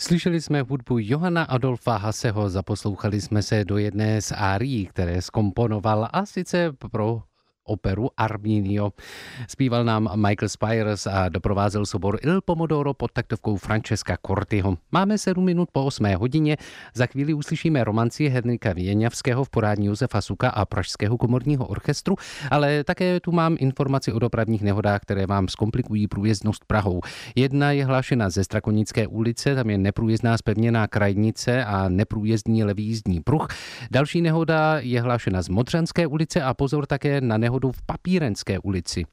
Slyšeli jsme hudbu Johana Adolfa Hasseho, zaposlouchali jsme se do jedné z árií, které zkomponoval, a sice pro operu Arminio. Zpíval nám Michael Spires a doprovázel soubor Il Pomodoro pod taktovkou Francesca Cortiho. Máme 7 minut po 8 hodině. Za chvíli uslyšíme romanci Henrika Věňavského v podání Josefa Suka a Pražského komorního orchestru, ale také tu mám informaci o dopravních nehodách, které vám zkomplikují průjezdnost Prahou. Jedna je hlášena ze Strakonické ulice, tam je neprůjezdná zpevněná krajnice a neprůjezdný levý jízdní pruh. Další nehoda je hlášena z Modřanské ulice a pozor také na nehodu v Papírenské ulici.